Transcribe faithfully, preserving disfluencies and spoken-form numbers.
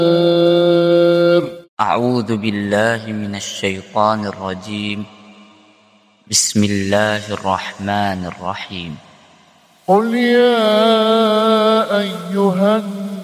أعوذ بالله من الشيطان الرجيم. بسم الله الرحمن الرحيم. قل يا أيها الناس